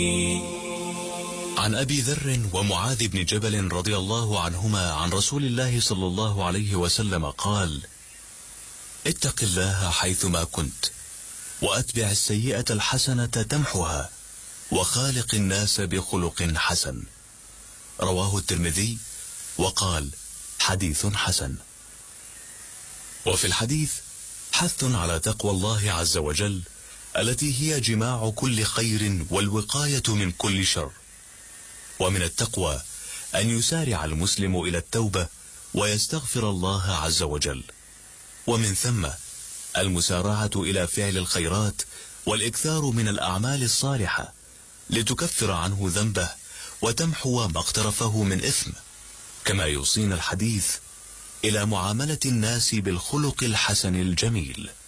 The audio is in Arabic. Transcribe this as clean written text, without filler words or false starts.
عن أبي ذر ومعاذ بن جبل رضي الله عنهما عن رسول الله صلى الله عليه وسلم قال: اتق الله حيثما كنت، وأتبع السيئة الحسنة تمحها، وخالق الناس بخلق حسن. رواه الترمذي وقال: حديث حسن. وفي الحديث حث على تقوى الله عز وجل، التي هي جماع كل خير والوقاية من كل شر. ومن التقوى أن يسارع المسلم إلى التوبة ويستغفر الله عز وجل، ومن ثم المسارعة إلى فعل الخيرات والإكثار من الأعمال الصالحة لتكفر عنه ذنبه وتمحو ما اقترفه من إثم. كما يوصينا الحديث إلى معاملة الناس بالخلق الحسن الجميل.